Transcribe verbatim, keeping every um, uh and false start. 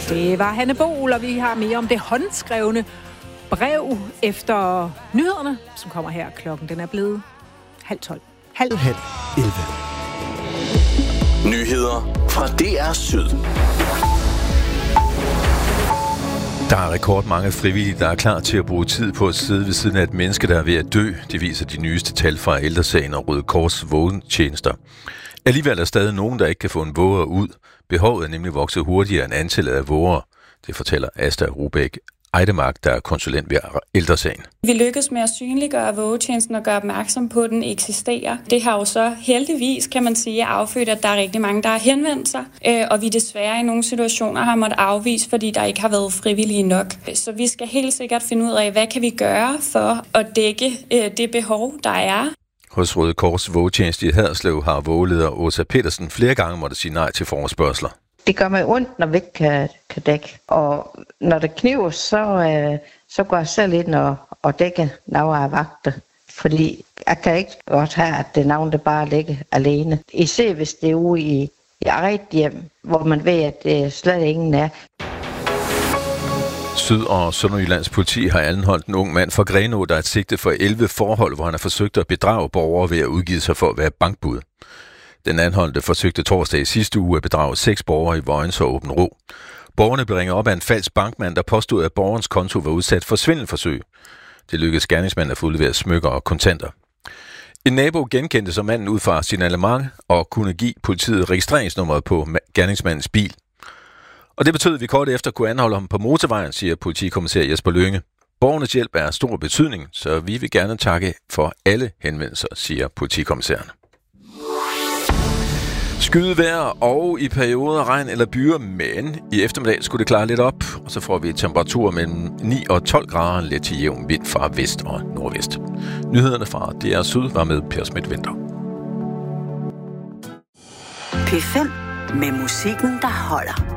Det var Hanne Bol, og vi har mere om det håndskrevne brev efter nyhederne, som kommer her. Klokken den er blevet halv tolv. Halv, halv elleve. Nyheder fra D R Syd. Der er rekordmange frivillige, der er klar til at bruge tid på at sidde ved siden af et menneske, der er ved at dø. Det viser de nyeste tal fra Ældre Sagen og Røde Kors vågentjenester. Alligevel er der stadig nogen, der ikke kan få en våger ud. Behovet er nemlig vokset hurtigere end antallet af våger. Det fortæller Asta Rubæk Eidemark, der er konsulent ved Ældre Sagen. Vi lykkes med at synliggøre vågetjenesten og gøre opmærksom på, at den eksisterer. Det har jo så heldigvis, kan man sige, affødt, at der er rigtig mange, der har henvendt sig, og vi desværre i nogle situationer har måttet afvise, fordi der ikke har været frivillige nok. Så vi skal helt sikkert finde ud af, hvad kan vi gøre for at dække det behov, der er. Hos Røde Kors vågetjeneste i Haderslev har vågeleder Åsa Petersen flere gange måtte sige nej til forespørgsler. Det gør mig ondt, når vi ikke kan, kan dække. Og når det kniver, så, øh, så går jeg selv ind og, og dækker nogle af vagter. Fordi jeg kan ikke godt have, at det er nogen, der bare ligger alene. Især hvis det er ude i, i eget hjem, hvor man ved, at det slet ingen er. Syd- og Sønderjyllands politi har anholdt en ung mand fra Grenaa, der er et sigte for elleve forhold, hvor han har forsøgt at bedrage borgere ved at udgive sig for at være bankbud. Den anholdte forsøgte torsdag i sidste uge at bedrage seks borgere i Vojens og Åben Rå. Borgerne blev ringet op af en falsk bankmand, der påstod, at borgerens konto var udsat for svindelforsøg. Det lykkedes gerningsmanden at få udleveret smykker og kontanter. En nabo genkendte som manden ud fra signalement og kunne give politiet registreringsnummeret på gerningsmandens bil. Og det betød, at vi kort efter kunne anholde ham på motorvejen, siger politikommissær Jesper Lønge. Borgernes hjælp er af stor betydning, så vi vil gerne takke for alle henvendelser, siger politikommissæren. Skyet vejr og i perioder regn eller byer, men i eftermiddag skulle det klare lidt op, og så får vi temperaturer mellem ni og tolv grader, lidt til jævn vind fra vest og nordvest. Nyhederne fra D R Syd var med Per Schmidt-Winter. P fem med musikken, der holder.